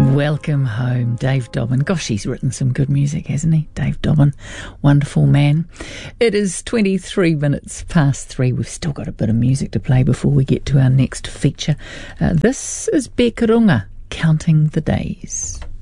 Welcome home, Dave Dobbyn. Gosh, he's written some good music, hasn't he? Dave Dobbyn, wonderful man. It is 23 minutes past 3. We've still got a bit of music to play before we get to our next feature. This is Beck Runga, Counting the Days.